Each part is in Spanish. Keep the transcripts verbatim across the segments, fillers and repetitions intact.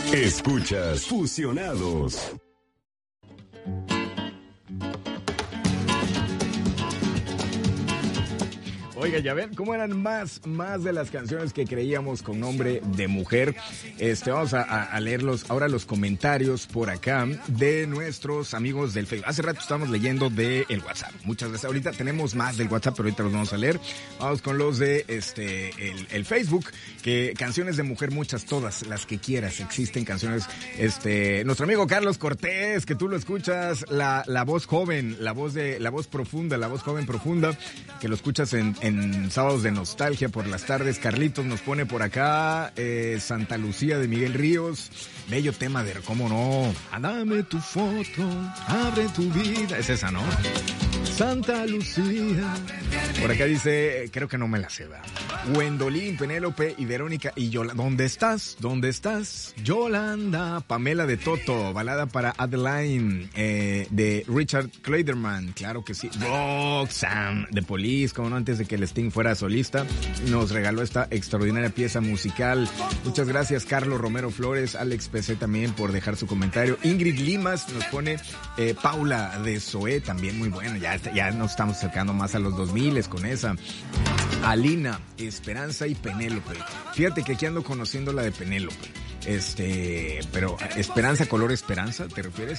Escuchas Fusionados. Oiga, ya ven cómo eran más, más de las canciones que creíamos con nombre de mujer. Este, vamos a, a leer los, ahora los comentarios por acá de nuestros amigos del Facebook. Hace rato estábamos leyendo del WhatsApp. Muchas gracias. Ahorita tenemos más del WhatsApp, pero ahorita los vamos a leer. Vamos con los de este el, el Facebook, que canciones de mujer, muchas, todas, las que quieras. Existen canciones. Este, nuestro amigo Carlos Cortés, que tú lo escuchas, la, la voz joven, la voz de, la voz profunda, la voz joven profunda, que lo escuchas en, en Sábados de Nostalgia por las tardes. Carlitos nos pone por acá eh, Santa Lucía de Miguel Ríos. Bello tema de, ¿cómo no? Dame tu foto, abre tu vida. Es esa, ¿no? Santa Lucía. Por acá dice, creo que no me la sé, ¿verdad? Wendolín, Penélope y Verónica y Yolanda. ¿Dónde estás? ¿Dónde estás? Yolanda. Pamela de Toto, balada para Adeline, eh, de Richard Clayderman. Claro que sí. Roxanne de Police, como no, antes de que el Sting fuera solista, nos regaló esta extraordinaria pieza musical. Muchas gracias, Carlos Romero Flores, Alex P C también por dejar su comentario. Ingrid Limas nos pone eh, Paula de Zoé, también muy bueno. Ya, ya nos estamos acercando más a los dos mil con esa. Alina, Esperanza y Penélope. Fíjate que aquí ando conociendo la de Penélope. Este, pero Esperanza, color Esperanza, ¿te refieres?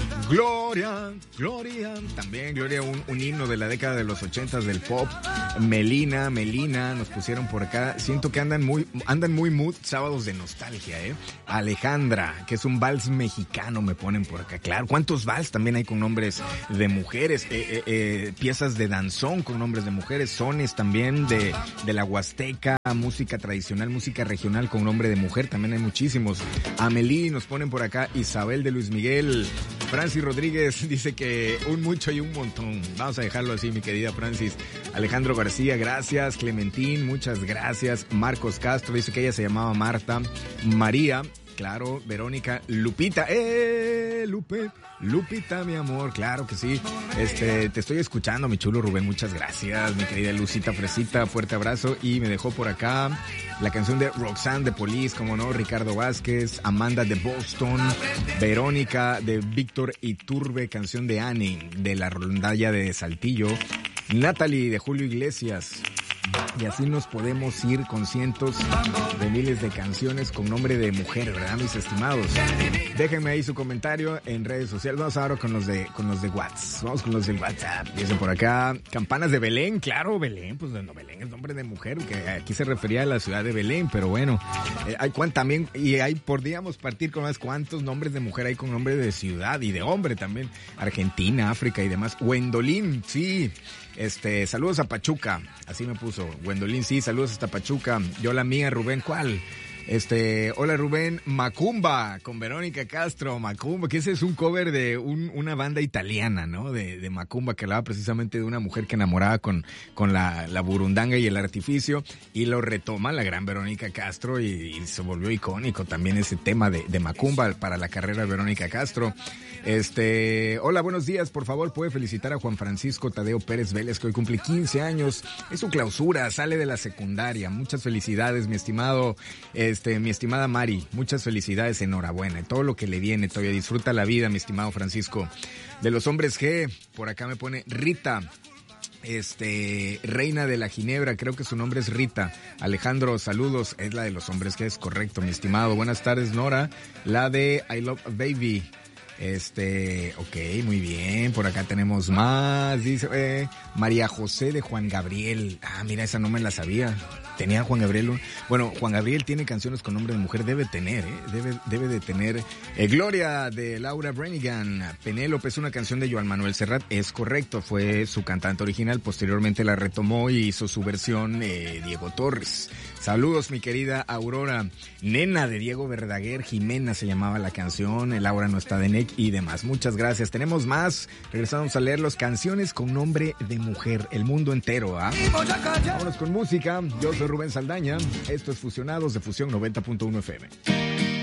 Gloria, Gloria, también Gloria, un, un himno de la década de los ochentas del pop. Melina, Melina, nos pusieron por acá. Siento que andan muy, andan muy mood Sábados de Nostalgia, ¿eh? Alejandra, que es un vals mexicano, me ponen por acá. Claro, ¿cuántos vals también hay con nombres de mujeres? Eh, eh, eh, piezas de danzón con nombres de mujeres, sones también de, de la Huasteca, música tradicional, música regional con nombre de mujer, también hay muchísimos. Amelie nos ponen por acá, Isabel de Luis Miguel. Francis Rodríguez dice que un mucho y un montón. Vamos a dejarlo así, mi querida Francis. Alejandro García, gracias. Clementín, muchas gracias. Marcos Castro dice que ella se llamaba Marta. María, claro. Verónica, Lupita, eh, Lupe, Lupita, mi amor, claro que sí. Este, te estoy escuchando, mi chulo Rubén, muchas gracias. Mi querida Lucita Fresita, fuerte abrazo. Y me dejó por acá la canción de Roxanne de Police, como no, Ricardo Vázquez, Amanda de Boston, Verónica de Víctor Iturbe, canción de Annie de la rondalla de Saltillo, Natalie de Julio Iglesias. Y así nos podemos ir con cientos de miles de canciones con nombre de mujer, ¿verdad, mis estimados? Déjenme ahí su comentario en redes sociales. Vamos ahora con los de con los de WhatsApp. Vamos con los del WhatsApp. Dicen por acá, Campanas de Belén. Claro, Belén, pues no, Belén es nombre de mujer, que aquí se refería a la ciudad de Belén, pero bueno, eh, hay cuán, también, y hay, podríamos partir con más cuántos nombres de mujer hay con nombre de ciudad y de hombre también. Argentina, África y demás. Wendolín, sí. Este, saludos a Pachuca, así me puso. Wendolín, sí, saludos hasta Pachuca. Yo la mía, Rubén, ¿cuál? Este, hola Rubén, Macumba, con Verónica Castro, Macumba, que ese es un cover de un, una banda italiana, ¿no? De, de Macumba, que hablaba precisamente de una mujer que enamoraba con, con la, la burundanga y el artificio, y lo retoma la gran Verónica Castro, y, y se volvió icónico también ese tema de, de Macumba para la carrera de Verónica Castro. Este, hola, buenos días, por favor, puede felicitar a Juan Francisco Tadeo Pérez Vélez, que hoy cumple quince años, es su clausura, sale de la secundaria. Muchas felicidades, mi estimado, este, mi estimada Mari, muchas felicidades, enhorabuena, todo lo que le viene, todavía disfruta la vida, mi estimado Francisco. De los hombres G, por acá me pone Rita, este, Reina de la Ginebra, creo que su nombre es Rita. Alejandro, saludos, es la de los hombres G, es correcto, mi estimado. Buenas tardes, Nora, la de I Love a Baby. Este, ok, muy bien, por acá tenemos más, dice, eh, María José de Juan Gabriel. Ah, mira, esa no me la sabía. Tenía Juan Gabriel, bueno, Juan Gabriel tiene canciones con nombre de mujer, debe tener, eh, debe, debe de tener. Eh, Gloria de Laura Branigan, Penélope es una canción de Joan Manuel Serrat, es correcto, fue su cantante original, posteriormente la retomó y hizo su versión eh, Diego Torres. Saludos, mi querida Aurora. Nena de Diego Verdaguer, Jimena se llamaba la canción, el Aura no está de N E C y demás. Muchas gracias. Tenemos más. Regresamos a leer las canciones con nombre de mujer, el mundo entero, ¿ah? Vámonos con música. Yo soy Rubén Saldaña. Esto es Fusionados de Fusión noventa punto uno F M.